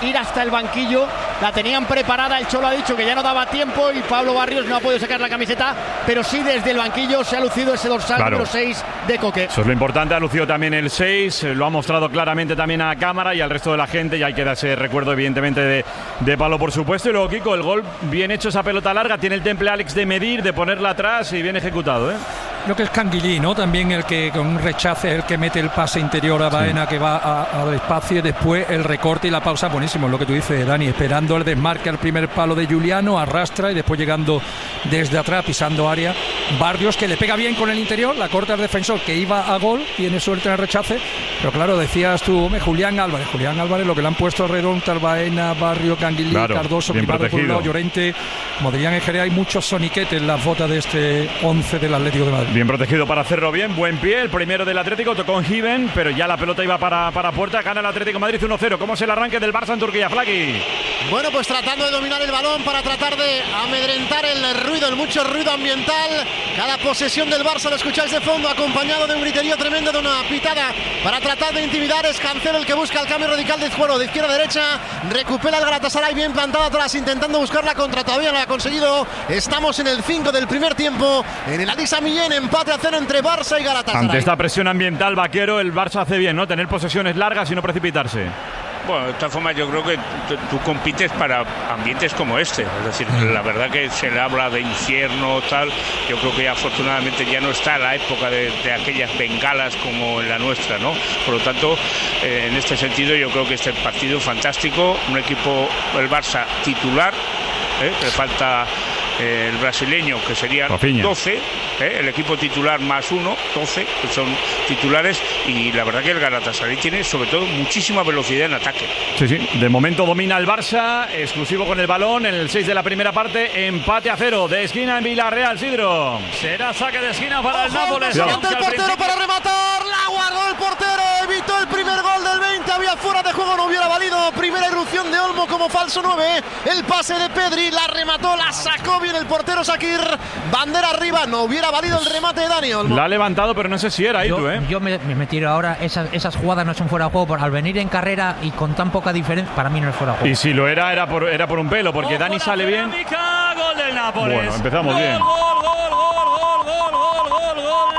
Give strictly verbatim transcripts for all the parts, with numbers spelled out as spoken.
ir hasta el banquillo. La tenían preparada, el Cholo ha dicho que ya no daba tiempo y Pablo Barrios no ha podido sacar la camiseta, pero sí desde el banquillo se ha lucido ese dorsal claro. número seis de Coque. Eso es lo importante, ha lucido también el seis, lo ha mostrado claramente también a cámara y al resto de la gente, y hay que dar ese recuerdo evidentemente de, de Pablo por supuesto. Y luego Kiko, el gol bien hecho, esa pelota larga, tiene el temple Alex de medir, de ponerla atrás y bien ejecutado, ¿eh? Creo que es Canguilí, ¿no? También el que con un rechace es el que mete el pase interior a Baena, sí. que va a, a espacio, y después el recorte y la pausa, buenísimo, lo que tú dices, Dani, esperando el desmarque al primer palo de Juliano, arrastra y después llegando desde atrás, pisando área. Barrios que le pega bien con el interior, la corta el defensor que iba a gol, tiene suerte en el rechace, pero claro, decías tú, hombre, Julián Álvarez, Julián Álvarez, lo que le han puesto alrededor, Baena, Barrio, Canguilí, claro, Cardoso, Privado por un lado, Llorente, como dirían en Jerez, hay muchos soniquetes en las botas de este once del Atlético de Madrid. Bien protegido para hacerlo bien, buen pie, el primero del Atlético, tocó en Given, pero ya la pelota iba para, para puerta, gana el Atlético de Madrid uno cero. ¿Cómo es el arranque del Barça en Turquía, Flaqui? Bueno, pues tratando de dominar el balón para tratar de amedrentar el ruido, el mucho ruido ambiental. Cada posesión del Barça lo escucháis de fondo, acompañado de un griterío tremendo, de una pitada para tratar de intimidar. Es Cancelo el que busca el cambio radical de juego de izquierda a derecha, recupera el Galatasaray bien plantado atrás, intentando buscar la contra, todavía no la ha conseguido. Estamos en el cinco del primer tiempo, en el Alisa Millén, empate a cero entre Barça y Galatasaray. Ante esta presión ambiental, Vaquero, el Barça hace bien, ¿no? Tener posesiones largas y no precipitarse. Bueno, de todas formas yo creo que tú compites para ambientes como este, es decir, mm. la verdad que se le habla de infierno, tal, yo creo que afortunadamente ya no está la época de, de aquellas bengalas como en la nuestra, ¿no? Por lo tanto, eh, en este sentido yo creo que este partido fantástico, un equipo, el Barça titular, ¿eh? que le falta eh, el brasileño, que serían Rafinha. doce, ¿eh? el equipo titular más uno, doce, que son titulares, y la verdad que el Galatasaray tiene sobre todo muchísima velocidad en ataque. Sí, sí, de momento domina el Barça, exclusivo con el balón, en el seis de la primera parte, empate a cero, de esquina en Villarreal, Sidro. Será saque de esquina para Ojo, el Nápoles. el portero para rematar, la guardó el portero, evitó el primer gol del veinte, había fuera de juego, no hubiera valido, primera irrupción de Olmo como falso nueve, el pase de Pedri, la remató, la sacó bien el portero Shakir, bandera arriba, no hubiera valido el remate de Dani Olmo. La ha levantado, pero no sé si era ahí, yo, tú, ¿eh? Yo me, me tiro ahora, esas, esas jugadas no son fuera de juego, por, al venir en carrera y con tan poca diferencia, para mí no es fuera de juego. Y si lo era, era por, era por un pelo, porque Dani sale bien. Gol del Nápoles. Bueno, empezamos gol, bien. Gol, gol, gol, gol, gol, gol, gol, gol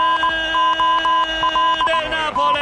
del Nápoles.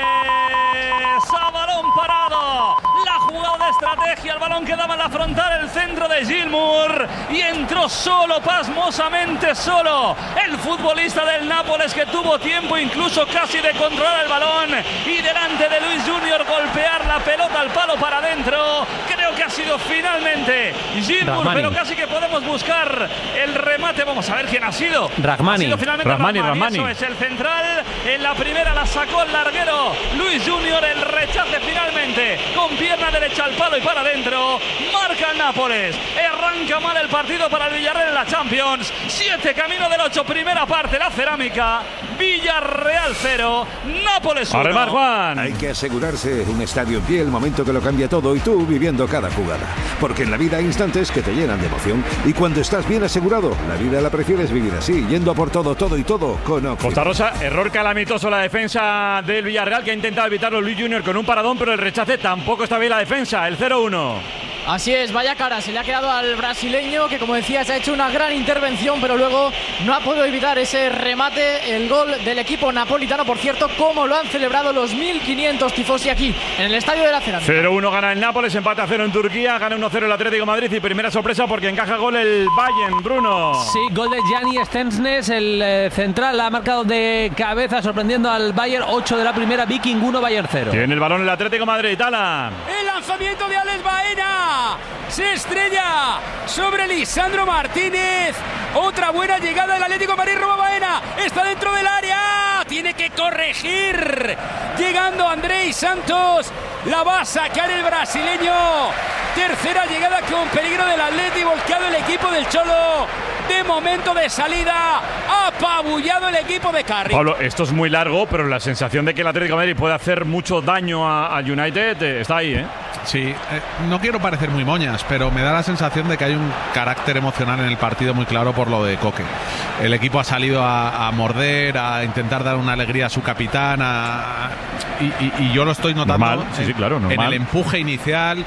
A balón parado. La jugada de estrategia, el balón quedaba en la frontal, el centro de Gilmour, y entró solo, pasmosamente solo, el futbolista del Nápoles, que tuvo tiempo incluso casi de controlar el balón y delante de Luis Junior golpear la pelota al palo para adentro. Creo que ha sido finalmente Gilmour, Rahmani. pero casi que podemos buscar el remate. Vamos a ver quién ha sido. Rahmani. Ha sido finalmente Rahmani, Rahmani. Rahmani. Eso es el central. En la primera la sacó el larguero Luis Junior, el rechace finalmente con pierna derecha al palo y para adentro. Marca el Nápoles. Arranca mal el partido para el Villarreal en la Champions. siete camino del ocho, primera parte, la Cerámica. Villarreal cero, Nápoles uno. Arremar, Juan. Hay que asegurarse un estadio en pie, el momento que lo cambia todo, y tú viviendo cada jugada. Porque en la vida hay instantes que te llenan de emoción, y cuando estás bien asegurado, la vida la prefieres vivir así, yendo a por todo, todo y todo con Oxy. Costa Rosa, error calamitoso la defensa del Villarreal, que ha intentado evitarlo Luis Junior con un paradón, pero el rechace tampoco está bien la defensa, el cero uno. Así es, vaya cara, se le ha quedado al brasileño, que como decías ha hecho una gran intervención, pero luego no ha podido evitar ese remate, el gol del equipo napolitano. Por cierto, como lo han celebrado los mil quinientos tifosi aquí en el estadio de la Cerámica. cero uno gana el Nápoles, empate a cero en Turquía, gana uno cero el Atlético de Madrid, y primera sorpresa porque encaja gol el Bayern, Bruno. Sí, gol de Gianni Stensnes, el eh, central, ha marcado de cabeza sorprendiendo al Bayern. Ocho de la primera, Viking uno, Bayern cero. Tiene el balón el Atlético de Madrid, Tala. El lanzamiento de Alex Baena. Se estrella sobre Lisandro Martínez. Otra buena llegada del Atlético de Madrid. Roba Baena. Está dentro del área. Tiene que corregir. Llegando Andrés Santos. La va a sacar el brasileño. Tercera llegada con peligro del Atlético. Volcado el equipo del Cholo. De momento de salida, apabullado el equipo de Carri. Pablo, esto es muy largo, pero la sensación de que el Atlético de Madrid puede hacer mucho daño a, a United eh, está ahí, ¿eh? Sí, eh, no quiero parecer muy moñas, pero me da la sensación de que hay un carácter emocional en el partido muy claro por lo de Coque. El equipo ha salido a, a morder, a intentar dar una alegría a su capitán, a, y, y, y yo lo estoy notando normal, sí, sí, claro, normal. en el empuje inicial.